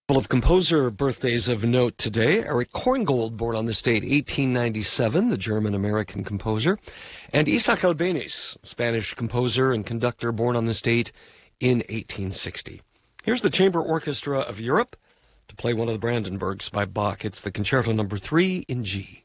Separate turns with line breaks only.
Couple of composer birthdays of note today. Eric Korngold, born on this date, 1897, the German-American composer. And Isaac Albéniz, Spanish composer and conductor, born on this date in 1860. Here's the Chamber Orchestra of Europe to play one of the Brandenburgs by Bach. It's the Concerto No. 3 in G.